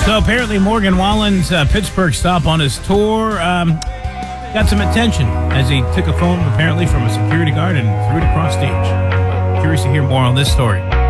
So apparently Morgan Wallen's Pittsburgh stop on his tour got some attention as he took a phone apparently from a security guard and threw it across stage. Curious to hear more on this story.